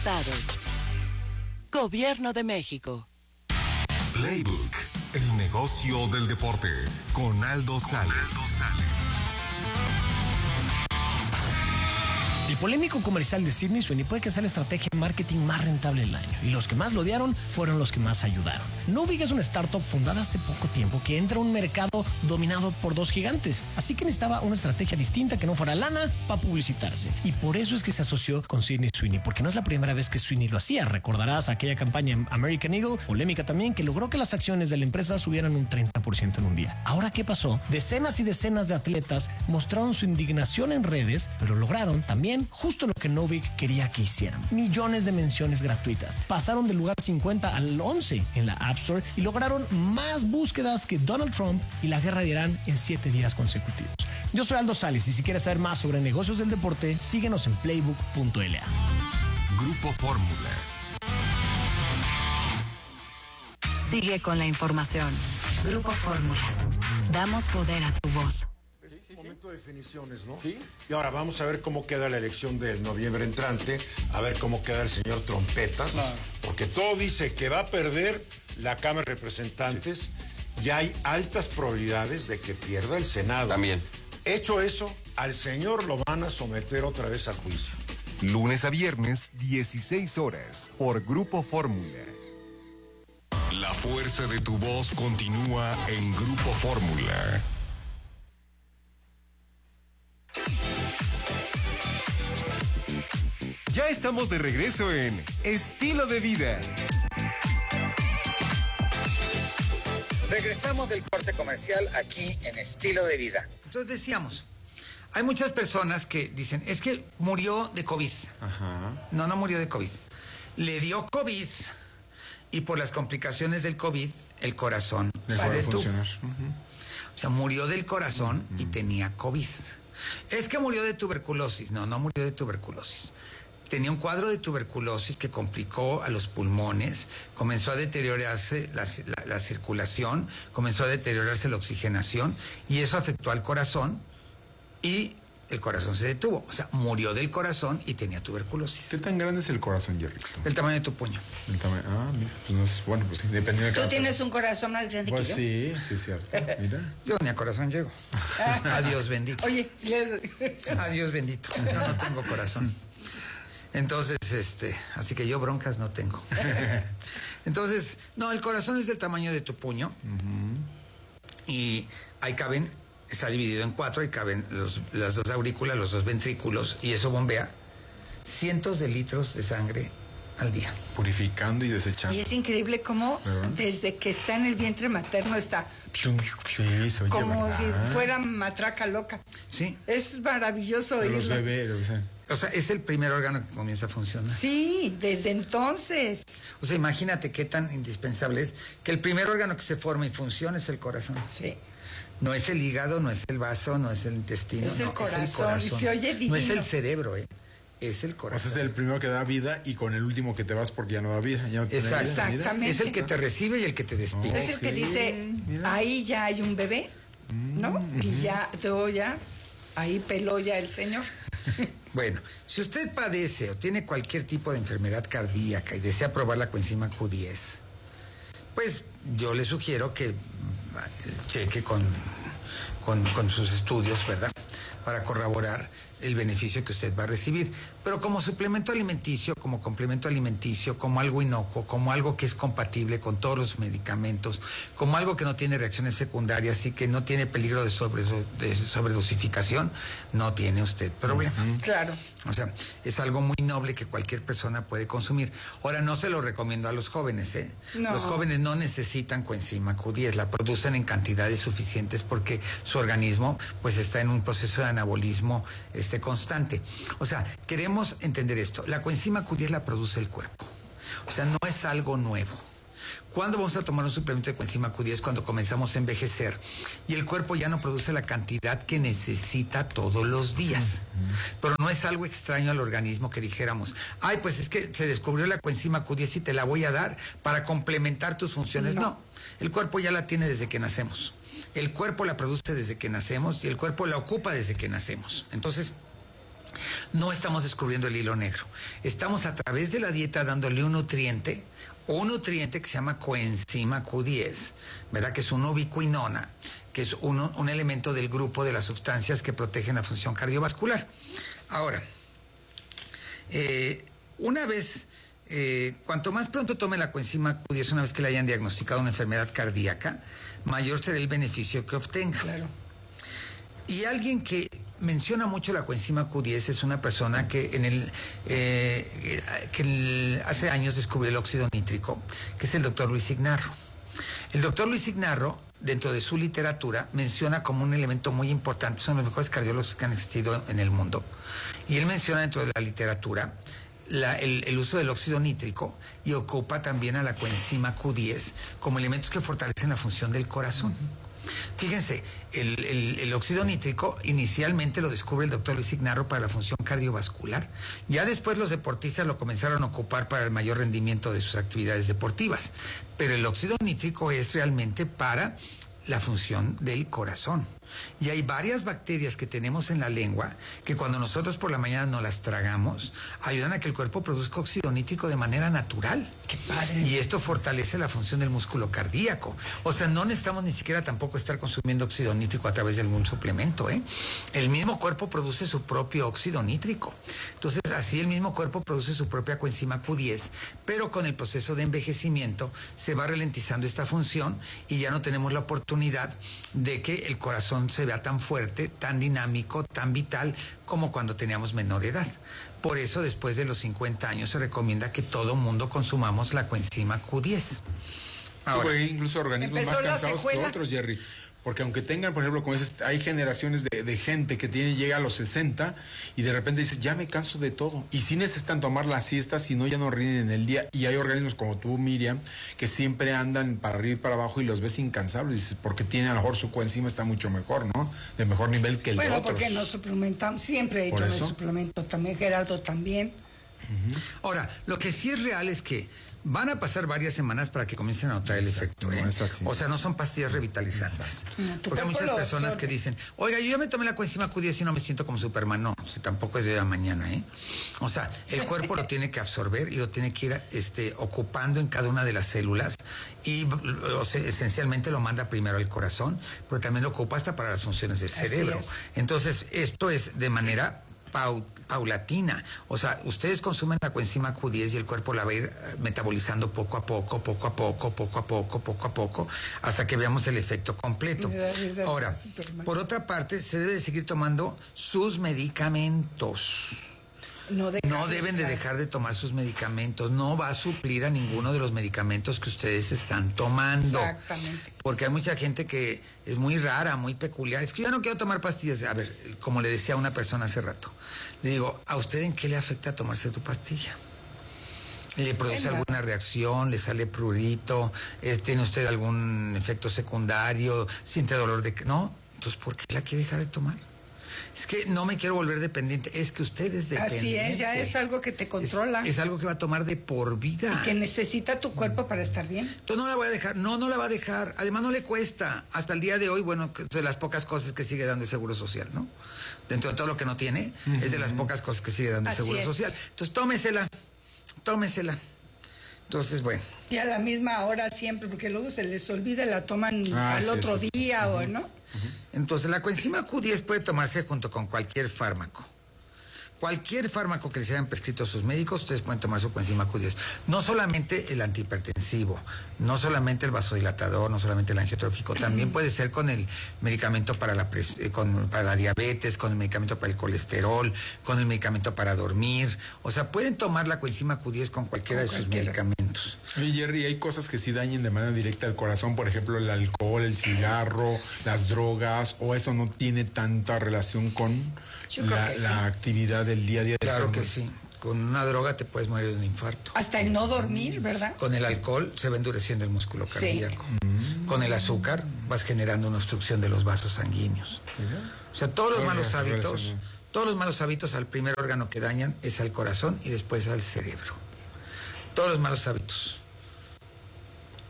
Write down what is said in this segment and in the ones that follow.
estados. Gobierno de México. Playbook, el negocio del deporte, con Aldo Sales. El polémico comercial de Sydney Sweeney puede que sea la estrategia de marketing más rentable del año, y los que más lo odiaron fueron los que más ayudaron. Novig es una startup fundada hace poco tiempo que entra a un mercado dominado por dos gigantes, así que necesitaba una estrategia distinta que no fuera lana para publicitarse, y por eso es que se asoció con Sydney Sweeney, porque no es la primera vez que Sweeney lo hacía. Recordarás aquella campaña en American Eagle, polémica también, que logró que las acciones de la empresa subieran un 30% en un día. Ahora, ¿qué pasó? Decenas y decenas de atletas mostraron su indignación en redes, pero lograron también justo lo que Novig quería que hicieran: millones de menciones gratuitas. Pasaron del lugar 50 al 11 en la App Store y lograron más búsquedas que Donald Trump y la guerra de Irán en 7 días consecutivos. Yo soy Aldo Sales, y si quieres saber más sobre negocios del deporte, síguenos en playbook.la. Grupo Fórmula. Sigue con la información. Grupo Fórmula. Damos poder a tu voz. Momento de definiciones, ¿no? Sí. Y ahora vamos a ver cómo queda la elección del noviembre entrante, a ver cómo queda el señor Trompetas, porque todo dice que va a perder la Cámara de Representantes, y hay altas probabilidades de que pierda el Senado. También. Hecho eso, al señor lo van a someter otra vez a juicio. Lunes a viernes, 16 horas, por Grupo Fórmula. La fuerza de tu voz continúa en Grupo Fórmula. Ya estamos de regreso en Estilo de Vida. Regresamos del corte comercial aquí en Estilo de Vida. Entonces decíamos, hay muchas personas que dicen, es que murió de COVID. Ajá. No murió de COVID. Le dio COVID y por las complicaciones del COVID, el corazón se detuvo. O sea, murió del corazón y tenía COVID. Es que murió de tuberculosis. No murió de tuberculosis. Tenía un cuadro de tuberculosis que complicó a los pulmones, comenzó a deteriorarse la circulación, comenzó a deteriorarse la oxigenación, y eso afectó al corazón y el corazón se detuvo. O sea, murió del corazón y tenía tuberculosis. ¿Qué tan grande es el corazón, Jerry? El tamaño de tu puño. El tamaño, mira, pues no es, bueno, pues sí, depende de cada. ¿Tú tienes un corazón más grande pues que yo? Sí, es cierto. Mira. Yo ni a corazón llego. Adiós bendito. Oye, Adiós bendito. Yo no tengo corazón. Entonces, así que yo broncas no tengo. Entonces, el corazón es del tamaño de tu puño. Y ahí caben, está dividido en 4, ahí caben las dos aurículas, los dos ventrículos, y eso bombea cientos de litros de sangre al día. Purificando y desechando. Y es increíble cómo desde que está en el vientre materno está sí, como si fuera matraca loca. Sí. Es maravilloso De oírlo. los bebés, O sea, es el primer órgano que comienza a funcionar. Sí, desde entonces. O sea, imagínate qué tan indispensable es que el primer órgano que se forma y funciona es el corazón. Sí. No es el hígado, no es el vaso, no es el intestino. Es el corazón. Es el corazón. Y se oye divino. No es el cerebro, es el corazón. O sea, es el primero que da vida y con el último que te vas porque ya no da vida. Ya no tiene vida. Exactamente. Es el que te recibe y el que te despide. Es el que dice, ahí ya hay un bebé, ¿no? Y ya, ahí peló ya el señor. Bueno, si usted padece o tiene cualquier tipo de enfermedad cardíaca y desea probar la coenzima Q10, pues yo le sugiero que cheque con sus estudios, ¿verdad? Para corroborar el beneficio que usted va a recibir. Pero como suplemento alimenticio, como complemento alimenticio, como algo inocuo, como algo que es compatible con todos los medicamentos, como algo que no tiene reacciones secundarias y que no tiene peligro de sobredosificación, no tiene usted problema. Claro. O sea, es algo muy noble que cualquier persona puede consumir. Ahora, no se lo recomiendo a los jóvenes, No. Los jóvenes no necesitan coenzima Q10, la producen en cantidades suficientes porque su organismo pues está en un proceso de anabolismo constante. O sea, queremos entender esto. La coenzima Q10 la produce el cuerpo. O sea, no es algo nuevo. ¿Cuándo vamos a tomar un suplemento de coenzima Q10? Cuando comenzamos a envejecer y el cuerpo ya no produce la cantidad que necesita todos los días. Pero no es algo extraño al organismo que dijéramos, ay, pues es que se descubrió la coenzima Q10 y te la voy a dar para complementar tus funciones. No, el cuerpo ya la tiene desde que nacemos. El cuerpo la produce desde que nacemos y el cuerpo la ocupa desde que nacemos. Entonces, no estamos descubriendo el hilo negro. Estamos a través de la dieta dándole un nutriente que se llama coenzima Q10, ¿verdad? Que es una ubiquinona, que es un elemento del grupo de las sustancias que protegen la función cardiovascular. Ahora, una vez, cuanto más pronto tome la coenzima Q10, una vez que le hayan diagnosticado una enfermedad cardíaca, mayor será el beneficio que obtenga. Claro. Y alguien que menciona mucho la coenzima Q10 es una persona que hace años descubrió el óxido nítrico, que es el doctor Luis Ignarro. El doctor Luis Ignarro, dentro de su literatura, menciona como un elemento muy importante, son los mejores cardiólogos que han existido en el mundo, y él menciona dentro de la literatura el uso del óxido nítrico y ocupa también a la coenzima Q10 como elementos que fortalecen la función del corazón. Fíjense, el óxido nítrico inicialmente lo descubre el doctor Luis Ignarro para la función cardiovascular. Ya después los deportistas lo comenzaron a ocupar para el mayor rendimiento de sus actividades deportivas. Pero el óxido nítrico es realmente para la función del corazón. Y hay varias bacterias que tenemos en la lengua que cuando nosotros por la mañana no las tragamos, ayudan a que el cuerpo produzca óxido nítrico de manera natural. ¡Qué padre! Y esto fortalece la función del músculo cardíaco. O sea, no necesitamos ni siquiera tampoco estar consumiendo óxido nítrico a través de algún suplemento, ¿eh? El mismo cuerpo produce su propio óxido nítrico. Entonces, así el mismo cuerpo produce su propia coenzima Q10, pero con el proceso de envejecimiento se va ralentizando esta función y ya no tenemos la oportunidad de que el corazón se vea tan fuerte, tan dinámico, tan vital como cuando teníamos menor edad. Por eso, después de los 50 años, se recomienda que todo mundo consumamos la coenzima Q10. Ahora, hay incluso organismos más cansados que otros, Jerry. Porque aunque tengan, por ejemplo, como dices, hay generaciones de gente que llega a los 60 y de repente dice, ya me canso de todo. Y sí necesitan tomar la siesta, si no ya no rinden en el día. Y hay organismos como tú, Miriam, que siempre andan para arriba y para abajo y los ves incansables. Dices, porque tiene a lo mejor su coenzima está mucho mejor, ¿no? De mejor nivel que el de otros. Bueno, porque no suplementamos, siempre he hecho el suplemento también, Gerardo también. Ahora, lo que sí es real es que van a pasar varias semanas para que comiencen a notar el efecto, ¿eh? No es así. O sea, no son pastillas revitalizantes. Porque hay muchas personas que dicen, oiga, yo ya me tomé la coenzima Q10 y no me siento como Superman. No, o sea, tampoco es de hoy a mañana, ¿eh? O sea, el cuerpo lo tiene que absorber y lo tiene que ir ocupando en cada una de las células y esencialmente lo manda primero al corazón, pero también lo ocupa hasta para las funciones del cerebro. Entonces, esto es de manera paulatina. O sea, ustedes consumen la coenzima Q10 y el cuerpo la va a ir metabolizando poco a poco, hasta que veamos el efecto completo. Ahora, por otra parte, se debe de seguir tomando sus medicamentos. No deben de dejar de tomar sus medicamentos. No va a suplir a ninguno de los medicamentos que ustedes están tomando. Exactamente. Porque hay mucha gente que es muy rara, muy peculiar. Es que yo no quiero tomar pastillas. A ver, como le decía a una persona hace rato, le digo, ¿a usted en qué le afecta tomarse tu pastilla? ¿Le produce alguna reacción? ¿Le sale prurito? ¿Tiene usted algún efecto secundario? ¿Siente dolor de...? No, entonces ¿por qué la quiere dejar de tomar? Es que no me quiero volver dependiente, es que usted es dependiente. Así es, ya es algo que te controla. Es algo que va a tomar de por vida. Y que necesita tu cuerpo para estar bien. Entonces no la voy a dejar, no la va a dejar. Además no le cuesta. Hasta el día de hoy, bueno, de las pocas cosas que sigue dando el Seguro Social, ¿no? Dentro de todo lo que no tiene, es de las pocas cosas que sigue dando el Seguro Social. Entonces tómesela. Entonces, bueno. Y a la misma hora siempre, porque luego se les olvida, la toman al otro día, ¿o no? Entonces, la coenzima Q10 puede tomarse junto con cualquier fármaco. Cualquier fármaco que les hayan prescrito a sus médicos, ustedes pueden tomar su coenzima Q10. No solamente el antihipertensivo, no solamente el vasodilatador, no solamente el angiotrófico, también puede ser con el medicamento para la diabetes, con el medicamento para el colesterol, con el medicamento para dormir. O sea, pueden tomar la coenzima Q10 con cualquiera de sus medicamentos. Oye, Jerry, hay cosas que sí dañen de manera directa al corazón, por ejemplo, el alcohol, el cigarro, las drogas, o eso no tiene tanta relación con la actividad del día a día. Claro que sí. Con una droga te puedes morir de un infarto. Hasta el no dormir, ¿verdad? Con el alcohol se va endureciendo el músculo cardíaco. Con el azúcar vas generando una obstrucción de los vasos sanguíneos. O sea, todos los malos hábitos, al primer órgano que dañan es al corazón y después al cerebro. Todos los malos hábitos.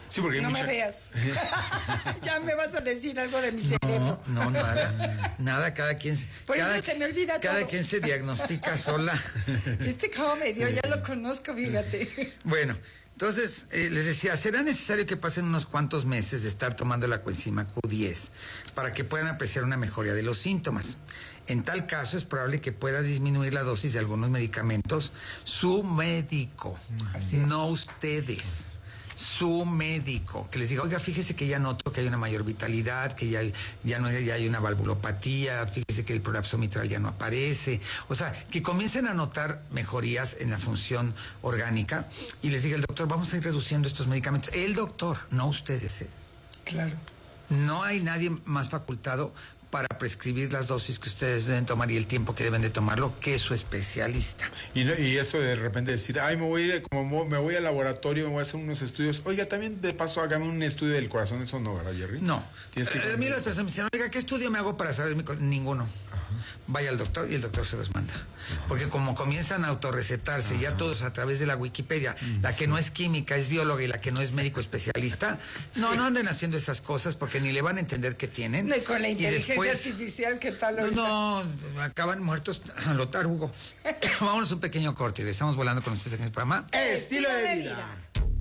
Sí, porque no me veas. Ya me vas a decir algo de mi cerebro. No, nada, cada quien... Por eso se me olvida todo. Cada quien se diagnostica sola. Cómo me dio, ya lo conozco, fíjate. Bueno, entonces, les decía, será necesario que pasen unos cuantos meses de estar tomando la coenzima Q10 para que puedan apreciar una mejoría de los síntomas. En tal caso, es probable que pueda disminuir la dosis de algunos medicamentos su médico, no ustedes. Su médico, que les diga, oiga, fíjese que ya noto que hay una mayor vitalidad, que ya hay una valvulopatía, fíjese que el prolapso mitral ya no aparece. O sea, que comiencen a notar mejorías en la función orgánica y les diga el doctor, vamos a ir reduciendo estos medicamentos. El doctor, no ustedes. Claro. No hay nadie más facultado para prescribir las dosis que ustedes deben tomar y el tiempo que deben de tomarlo que su especialista. Y eso de repente decir, ay, me voy al laboratorio, me voy a hacer unos estudios. Oiga, también de paso hágame un estudio del corazón, eso no, ¿verdad, Jerry? No. A mí las personas me dicen, oiga, ¿qué estudio me hago para saber mi corazón? Ninguno. Vaya al doctor y el doctor se los manda. Porque como comienzan a autorrecetarse ya todos a través de la Wikipedia, la que no es química es bióloga y la que no es médico especialista, no anden haciendo esas cosas porque ni le van a entender qué tienen. No, y con la inteligencia artificial, ¿qué tal ahorita? No, acaban muertos a lo tarugo. Vámonos un pequeño corte y regresamos volando con ustedes en el programa Estilo de Vida.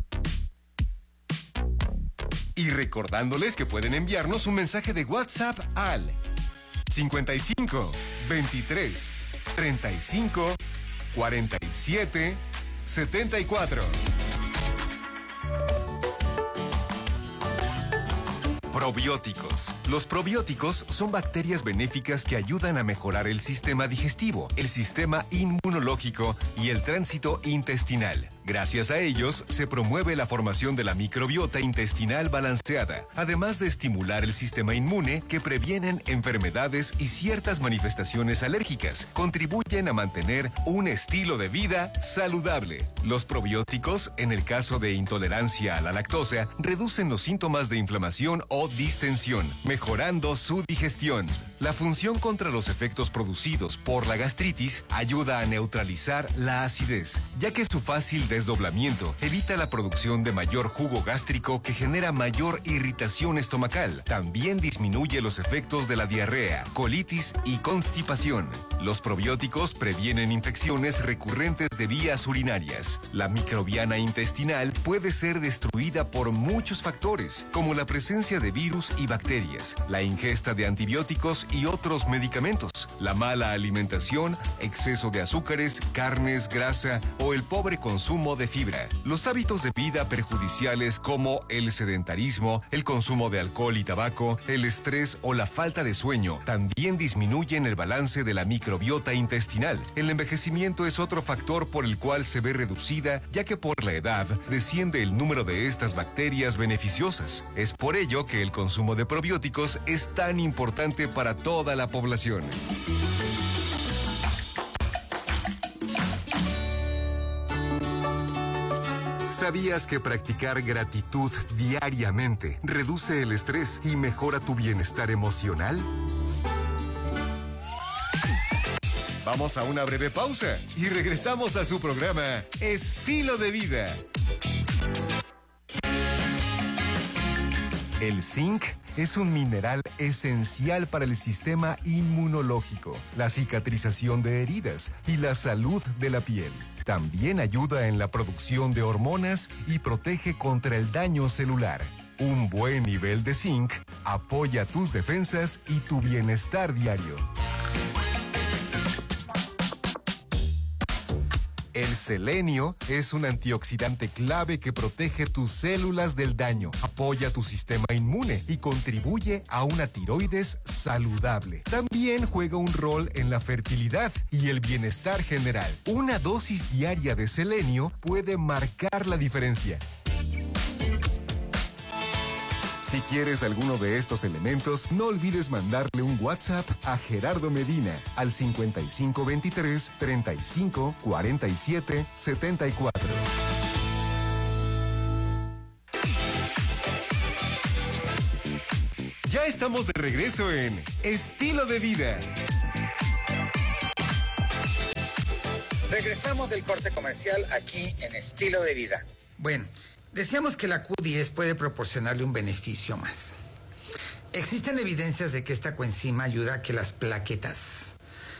Y recordándoles que pueden enviarnos un mensaje de WhatsApp al 55 23 35 47 74. Probióticos. Los probióticos son bacterias benéficas que ayudan a mejorar el sistema digestivo, el sistema inmunológico y el tránsito intestinal. Gracias a ellos, se promueve la formación de la microbiota intestinal balanceada, además de estimular el sistema inmune que previenen enfermedades y ciertas manifestaciones alérgicas. Contribuyen a mantener un estilo de vida saludable. Los probióticos, en el caso de intolerancia a la lactosa, reducen los síntomas de inflamación o distensión, mejorando su digestión. La función contra los efectos producidos por la gastritis ayuda a neutralizar la acidez, ya que su fácil desdoblamiento evita la producción de mayor jugo gástrico que genera mayor irritación estomacal. También disminuye los efectos de la diarrea, colitis y constipación. Los probióticos previenen infecciones recurrentes de vías urinarias. La microbiana intestinal puede ser destruida por muchos factores, como la presencia de virus y bacterias, la ingesta de antibióticos y otros medicamentos, la mala alimentación, exceso de azúcares, carnes, grasa o el pobre consumo de fibra. Los hábitos de vida perjudiciales como el sedentarismo, el consumo de alcohol y tabaco, el estrés o la falta de sueño también disminuyen el balance de la microbiota intestinal. El envejecimiento es otro factor por el cual se ve reducida, ya que por la edad desciende el número de estas bacterias beneficiosas. Es por ello que el consumo de probióticos es tan importante para toda la población. ¿Sabías que practicar gratitud diariamente reduce el estrés y mejora tu bienestar emocional? Vamos a una breve pausa y regresamos a su programa Estilo de Vida. El zinc es un mineral esencial para el sistema inmunológico, la cicatrización de heridas y la salud de la piel. También ayuda en la producción de hormonas y protege contra el daño celular. Un buen nivel de zinc apoya tus defensas y tu bienestar diario. El selenio es un antioxidante clave que protege tus células del daño, apoya tu sistema inmune y contribuye a una tiroides saludable. También juega un rol en la fertilidad y el bienestar general. Una dosis diaria de selenio puede marcar la diferencia. Si quieres alguno de estos elementos, no olvides mandarle un WhatsApp a Gerardo Medina al 5523 35 47 74. Ya estamos de regreso en Estilo de Vida. Regresamos del corte comercial aquí en Estilo de Vida. Bueno, decíamos que la Q10 puede proporcionarle un beneficio más. Existen evidencias de que esta coenzima ayuda a que las plaquetas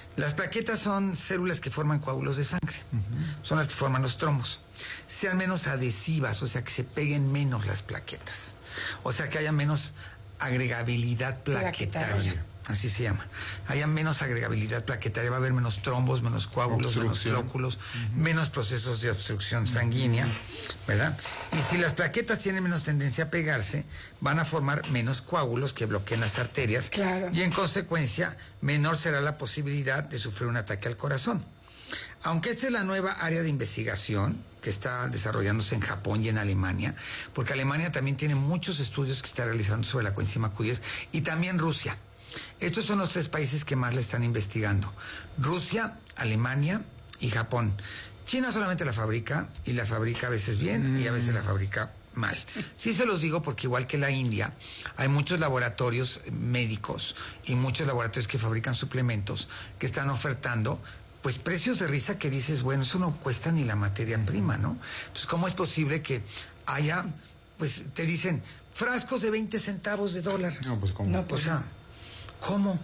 son células que forman coágulos de sangre, son las que forman los trombos, sean menos adhesivas, o sea, que se peguen menos las plaquetas, o sea, que haya menos agregabilidad plaquetaria. Así se llama. Haya menos agregabilidad plaquetaria, va a haber menos trombos, menos coágulos, menos flóculos, menos procesos de obstrucción sanguínea, ¿verdad? Y si las plaquetas tienen menos tendencia a pegarse, van a formar menos coágulos que bloqueen las arterias. Claro. Y en consecuencia, menor será la posibilidad de sufrir un ataque al corazón. Aunque esta es la nueva área de investigación que está desarrollándose en Japón y en Alemania, porque Alemania también tiene muchos estudios que está realizando sobre la coenzima Q10, y también Rusia. Estos son los 3 países que más la están investigando: Rusia, Alemania y Japón. China solamente la fabrica, y la fabrica a veces bien y a veces la fabrica mal. Sí se los digo porque igual que la India, hay muchos laboratorios médicos y muchos laboratorios que fabrican suplementos que están ofertando pues precios de risa que dices, bueno, eso no cuesta ni la materia prima, ¿no? Entonces, ¿cómo es posible que haya, pues te dicen, frascos de 20 centavos de dólar? No, pues ¿cómo? No, pues, o sea, ¿cómo?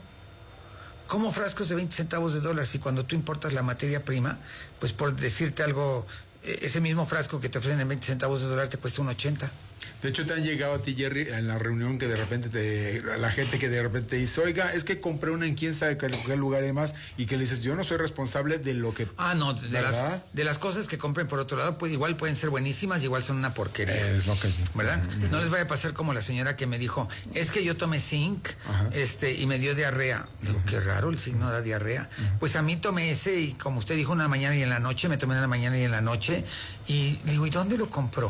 ¿Cómo frascos de 20 centavos de dólar si cuando tú importas la materia prima, pues por decirte algo, ese mismo frasco que te ofrecen en 20 centavos de dólar te cuesta un 80? De hecho, te han llegado a ti, Jerry, en la reunión que de repente la gente que de repente te dice, oiga, es que compré una en quién sabe qué lugar y demás, y que le dices, yo no soy responsable de lo que... No, de las cosas que compren por otro lado, pues igual pueden ser buenísimas, igual son una porquería. Es lo que... ¿Verdad? No les vaya a pasar como la señora que me dijo, es que yo tomé zinc, y me dio diarrea. Digo, qué raro, el zinc no da diarrea. Pues a mí tomé ese, y como usted dijo, una mañana y en la noche, me tomé en la mañana y en la noche, y digo, ¿y dónde lo compró?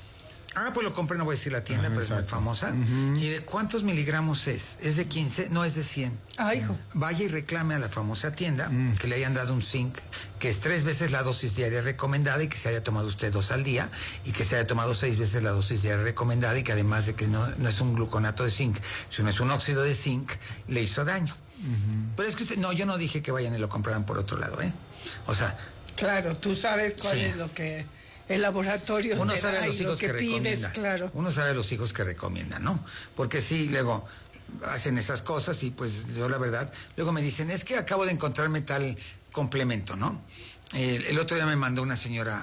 Pues lo compré, no voy a decir la tienda, pero exacto. Es muy famosa. ¿Y de cuántos miligramos es? ¿Es de 15? No, es de 100. Hijo. Vaya y reclame a la famosa tienda que le hayan dado un zinc, que es 3 veces la dosis diaria recomendada, y que se haya tomado usted 2 al día, y que se haya tomado 6 veces la dosis diaria recomendada, y que además de que no es un gluconato de zinc, sino es un óxido de zinc, le hizo daño. Pero es que usted, yo no dije que vayan y lo compraran por otro lado, ¿eh? O sea... Claro, tú sabes cuál es lo que... El laboratorio uno sabe a los hijos que pides, claro. Uno sabe a los hijos que recomienda, ¿no? Porque sí, luego hacen esas cosas y pues yo la verdad, luego me dicen, es que acabo de encontrarme tal complemento, ¿no? El otro día me mandó una señora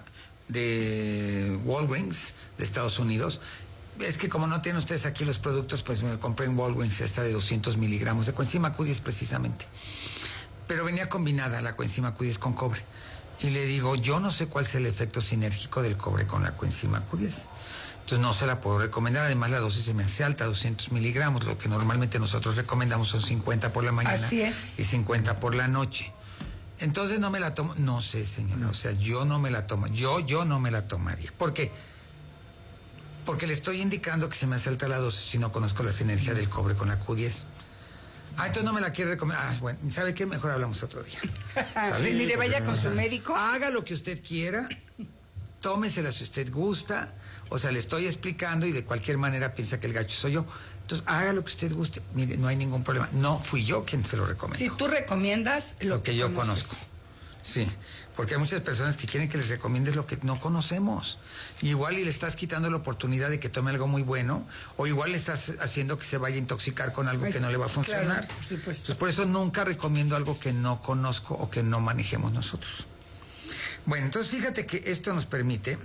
de Walgreens, de Estados Unidos. Es que como no tienen ustedes aquí los productos, pues me compré en Walgreens esta de 200 miligramos de coenzima Q10 precisamente. Pero venía combinada la coenzima Q10 con cobre. Y le digo, yo no sé cuál es el efecto sinérgico del cobre con la coenzima Q10. Entonces no se la puedo recomendar. Además la dosis se me hace alta, 200 miligramos. Lo que normalmente nosotros recomendamos son 50 por la mañana. Así es. Y 50 por la noche. Entonces no me la tomo. No sé, señora. O sea, yo no me la tomo. Yo no me la tomaría. ¿Por qué? Porque le estoy indicando que se me hace alta la dosis si no conozco la sinergia del cobre con la Q10. Entonces no me la quiere recomendar. Bueno, ¿sabe qué? Mejor hablamos otro día. Ni le vaya con su médico. Haga lo que usted quiera, tómesela si usted gusta. O sea, le estoy explicando y de cualquier manera piensa que el gacho soy yo. Entonces, haga lo que usted guste. Mire, no hay ningún problema. No fui yo quien se lo recomendó. Si tú recomiendas lo que yo conozco. Sí, porque hay muchas personas que quieren que les recomiendes lo que no conocemos. Igual y le estás quitando la oportunidad de que tome algo muy bueno, o igual le estás haciendo que se vaya a intoxicar con algo que no le va a funcionar. Claro, por supuesto. Entonces, por eso nunca recomiendo algo que no conozco o que no manejemos nosotros. Bueno, entonces fíjate que esto nos permite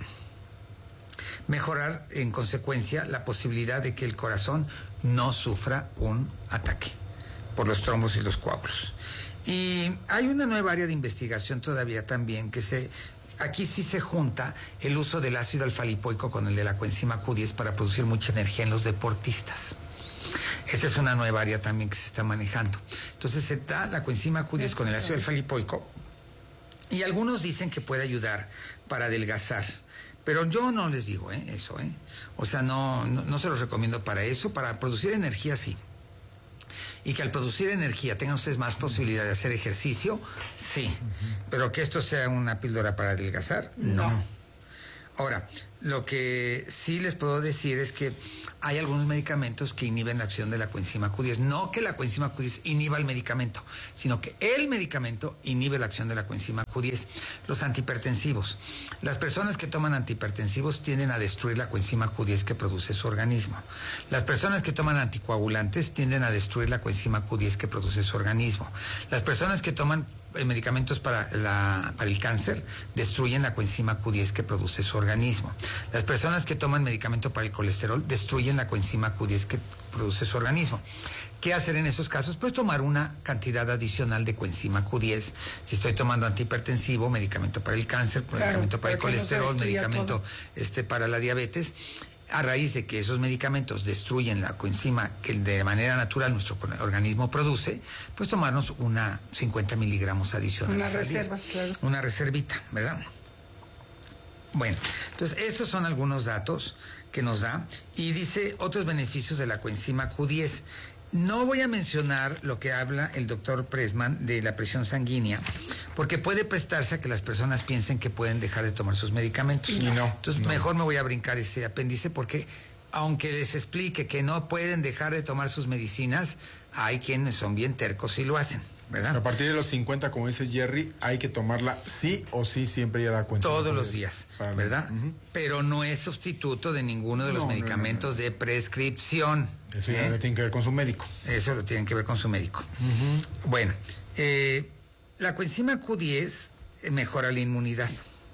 mejorar en consecuencia la posibilidad de que el corazón no sufra un ataque por los trombos y los coágulos. Y hay una nueva área de investigación todavía también aquí sí se junta el uso del ácido alfa-lipoico con el de la coenzima Q10 para producir mucha energía en los deportistas. Esa es una nueva área también que se está manejando. Entonces se da la coenzima Q10 con el ácido alfa-lipoico y algunos dicen que puede ayudar para adelgazar. Pero yo no les digo eso. O sea, no se los recomiendo para eso. Para producir energía sí. Y que al producir energía tengan ustedes más posibilidad de hacer ejercicio, sí. Pero que esto sea una píldora para adelgazar, no. Ahora, lo que sí les puedo decir es que hay algunos medicamentos que inhiben la acción de la coenzima Q10. No que la coenzima Q10 inhiba el medicamento, sino que el medicamento inhibe la acción de la coenzima Q10. Los antihipertensivos. Las personas que toman antihipertensivos tienden a destruir la coenzima Q10 que produce su organismo. Las personas que toman anticoagulantes tienden a destruir la coenzima Q10 que produce su organismo. Las personas que toman medicamentos para el cáncer destruyen la coenzima Q10 que produce su organismo. Las personas que toman medicamento para el colesterol destruyen la coenzima Q10 que produce su organismo. ¿Qué hacer en esos casos? Pues tomar una cantidad adicional de coenzima Q10. Si estoy tomando antihipertensivo, medicamento para el cáncer, medicamento para el colesterol, medicamento para la diabetes. A raíz de que esos medicamentos destruyen la coenzima que de manera natural nuestro organismo produce, pues tomarnos 50 miligramos adicionales. Una reserva, claro. Una reservita, ¿verdad? Bueno, entonces estos son algunos datos que nos da. Y dice otros beneficios de la coenzima Q10. No voy a mencionar lo que habla el doctor Pressman de la presión sanguínea, porque puede prestarse a que las personas piensen que pueden dejar de tomar sus medicamentos. Entonces, mejor me voy a brincar ese apéndice, porque aunque les explique que no pueden dejar de tomar sus medicinas, hay quienes son bien tercos y lo hacen, ¿verdad? A partir de los 50, como dice Jerry, hay que tomarla sí o sí, siempre ya da cuenta. Todos los días, ¿verdad? Pero no es sustituto de ninguno de los medicamentos de prescripción. Eso ya tiene que ver con su médico. Eso lo tienen que ver con su médico. Bueno, la coenzima Q10 mejora la inmunidad.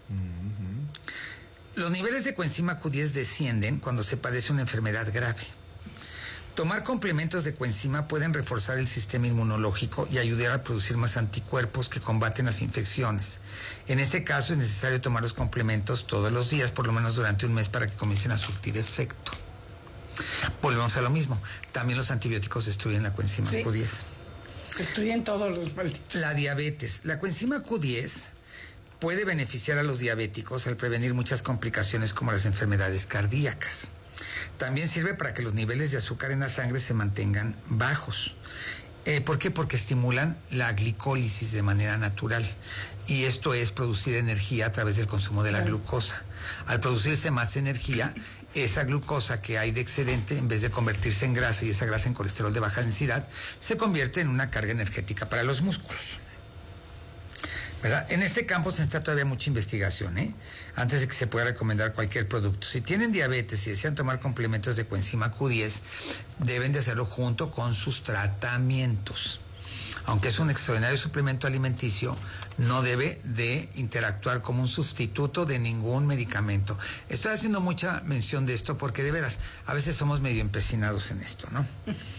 Los niveles de coenzima Q10 descienden cuando se padece una enfermedad grave. Tomar complementos de coenzima pueden reforzar el sistema inmunológico y ayudar a producir más anticuerpos que combaten las infecciones. En este caso es necesario tomar los complementos todos los días, por lo menos durante un mes, para que comiencen a surtir efecto. Volvemos a lo mismo. También los antibióticos destruyen la coenzima Q10. Destruyen todos los malditos. La diabetes. La coenzima Q10 puede beneficiar a los diabéticos al prevenir muchas complicaciones como las enfermedades cardíacas. También sirve para que los niveles de azúcar en la sangre se mantengan bajos. ¿Por qué? Porque estimulan la glicólisis de manera natural. Y esto es producir energía a través del consumo de la glucosa. Al producirse más energía, esa glucosa que hay de excedente, en vez de convertirse en grasa y esa grasa en colesterol de baja densidad, se convierte en una carga energética para los músculos, ¿verdad? En este campo se necesita todavía mucha investigación, antes de que se pueda recomendar cualquier producto. Si tienen diabetes y desean tomar complementos de coenzima Q10, deben de hacerlo junto con sus tratamientos. Aunque es un extraordinario suplemento alimenticio, no debe de interactuar como un sustituto de ningún medicamento. Estoy haciendo mucha mención de esto porque de veras, a veces somos medio empecinados en esto, ¿no?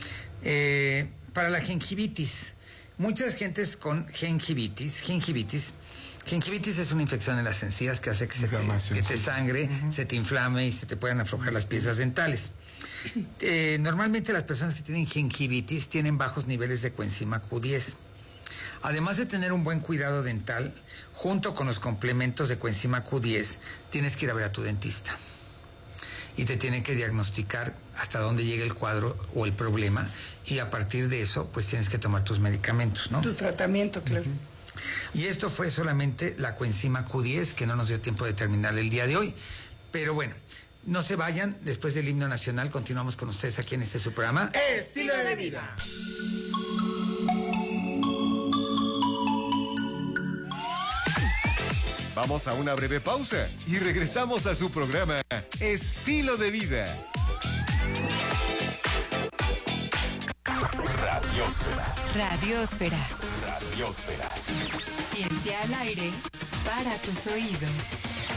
Para la gingivitis, muchas gentes con gingivitis es una infección en las encías que hace que te sangre, se te inflame y se te puedan aflojar las piezas dentales. Normalmente las personas que tienen gingivitis tienen bajos niveles de coenzima Q10. Además de tener un buen cuidado dental, junto con los complementos de coenzima Q10, tienes que ir a ver a tu dentista. Y te tienen que diagnosticar hasta dónde llega el cuadro o el problema. Y a partir de eso, pues tienes que tomar tus medicamentos, ¿no? Tu tratamiento, claro. Y esto fue solamente la coenzima Q10, que no nos dio tiempo de terminar el día de hoy. Pero bueno, no se vayan. Después del himno nacional, continuamos con ustedes aquí en este su programa Estilo de Vida. Vamos a una breve pausa y regresamos a su programa Estilo de Vida. Radiósfera. Radiósfera. Radiósfera. Ciencia al aire para tus oídos.